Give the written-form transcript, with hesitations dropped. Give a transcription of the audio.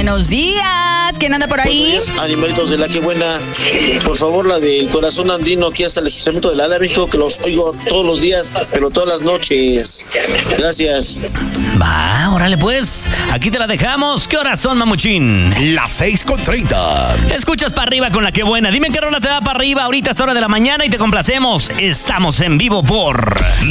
Buenos días. ¿Quién anda por ahí? Buenos días, animalitos de la que buena. Por favor, la del corazón andino, aquí hasta el estacionamiento de la Ala México, que los oigo todos los días, pero todas las noches. Gracias. Va, órale pues. Aquí te la dejamos. ¿Qué horas son, mamuchín? Las 6:30. Escuchas para arriba con la que buena. Dime qué rola te da para arriba. Ahorita es hora de la mañana y te complacemos. Estamos en vivo por